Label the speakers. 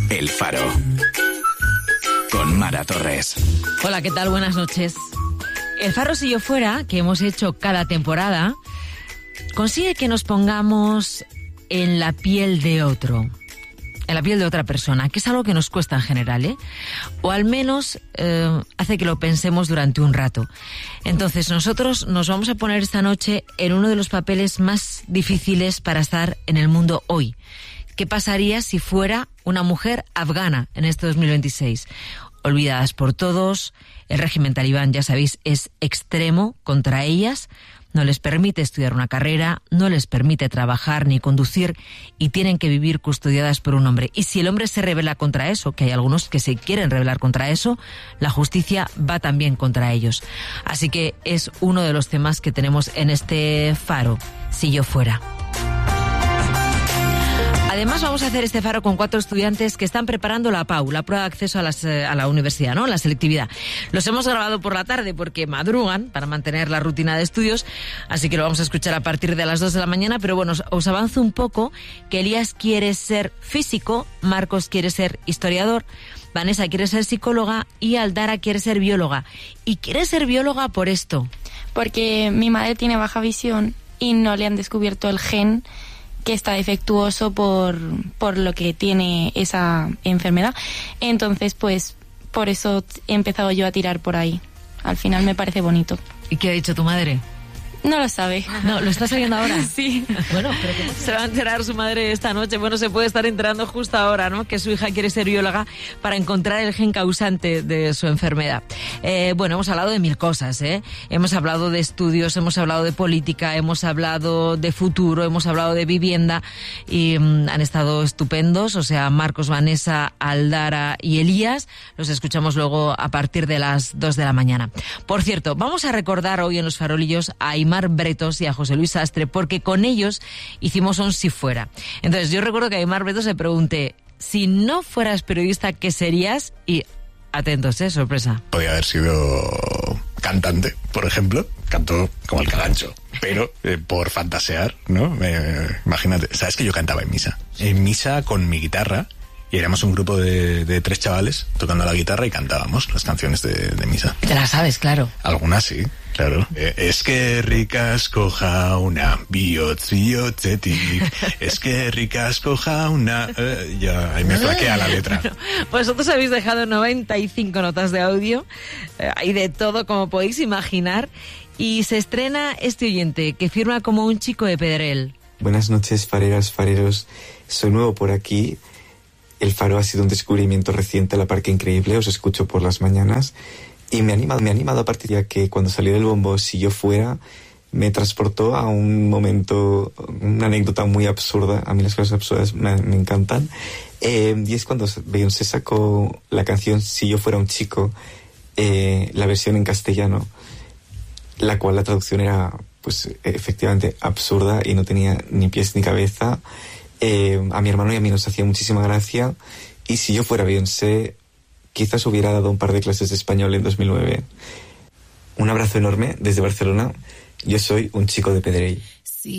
Speaker 1: El Faro. Con Mara Torres.
Speaker 2: Hola, ¿qué tal? Buenas noches. El Faro Si Yo Fuera, que hemos hecho cada temporada, consigue que nos pongamos en la piel de otro, en la piel de otra persona, que es algo que nos cuesta en general, ¿eh? O al menos hace que lo pensemos durante un rato. Entonces nosotros nos vamos a poner esta noche en uno de los papeles más difíciles para estar en el mundo hoy. ¿Qué pasaría si fuera una mujer afgana en este 2026? Olvidadas por todos, el régimen talibán, ya sabéis, es extremo contra ellas, no les permite estudiar una carrera, no les permite trabajar ni conducir y tienen que vivir custodiadas por un hombre. Y si el hombre se rebela contra eso, que hay algunos que se quieren rebelar contra eso, la justicia va también contra ellos. Así que es uno de los temas que tenemos en este Faro, Si Yo Fuera. Además vamos a hacer este faro con 4 estudiantes que están preparando la PAU, la prueba de acceso a la universidad, ¿no? La selectividad. Los hemos grabado por la tarde porque madrugan para mantener la rutina de estudios, así que lo vamos a escuchar a partir de las 2 de la mañana, pero bueno, os avanzo un poco que Elías quiere ser físico, Marcos quiere ser historiador, Vanessa quiere ser psicóloga y Aldara quiere ser bióloga. Y quiere ser bióloga por esto.
Speaker 3: Porque mi madre tiene baja visión y no le han descubierto el gen que está defectuoso por lo que tiene esa enfermedad. Entonces, pues, por eso he empezado yo a tirar por ahí. Al final me parece bonito.
Speaker 2: ¿Y qué ha dicho tu madre?
Speaker 3: No lo sabe.
Speaker 2: No, ¿lo está sabiendo ahora?
Speaker 3: Sí.
Speaker 2: Bueno, pero ¿qué se va a enterar su madre esta noche? Bueno, se puede estar enterando justo ahora, ¿no? Que su hija quiere ser bióloga para encontrar el gen causante de su enfermedad. Bueno, hemos hablado de mil cosas, ¿eh? Hemos hablado de estudios, hemos hablado de política, hemos hablado de futuro, hemos hablado de vivienda y han estado estupendos. O sea, Marcos, Vanessa, Aldara y Elías. Los escuchamos luego a partir de las 2 de la mañana. Por cierto, vamos a recordar hoy en Los Farolillos a Aimar Bretos y a José Luis Sastre, porque con ellos hicimos un Si Fuera. Entonces yo recuerdo que a Aimar Bretos le pregunté, si no fueras periodista, ¿qué serías? Y atentos, sorpresa.
Speaker 4: Podría haber sido cantante, por ejemplo. Canto como el Calancho, pero por fantasear, ¿no? Imagínate, ¿sabes que yo cantaba en misa? En misa con mi guitarra. Y éramos un grupo de 3 chavales tocando la guitarra y cantábamos las canciones de misa.
Speaker 2: Te las sabes, claro.
Speaker 4: Algunas sí, claro. Es que ricas coja una biotzetic. Es que ricas coja una... ya, ahí me flaquea la letra.
Speaker 2: Bueno, vosotros habéis dejado 95 notas de audio. Hay de todo, como podéis imaginar. Y se estrena este oyente que firma como un chico de Pedrell.
Speaker 5: Buenas noches, fareras, fareros. Soy nuevo por aquí. El Faro ha sido un descubrimiento reciente, la Parque Increíble, os escucho por las mañanas y me ha animado a partir de que cuando salió del bombo Si Yo Fuera me transportó a un momento, una anécdota muy absurda. A mí las cosas absurdas me encantan, y es cuando Beyoncé sacó la canción Si Yo Fuera un Chico, la versión en castellano, la cual la traducción era pues efectivamente absurda y no tenía ni pies ni cabeza. A mi hermano y a mí nos hacía muchísima gracia, y si yo fuera Beyoncé quizás hubiera dado un par de clases de español en 2009. Un abrazo enorme desde Barcelona. Yo soy un chico de Pedrell.